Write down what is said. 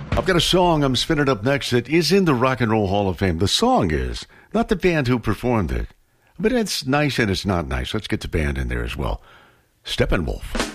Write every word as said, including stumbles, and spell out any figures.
I've got a song I'm spinning up next that is in the Rock and Roll Hall of Fame. The song is, not the band who performed it. But it's nice and it's not nice. Let's get the band in there as well. Steppenwolf.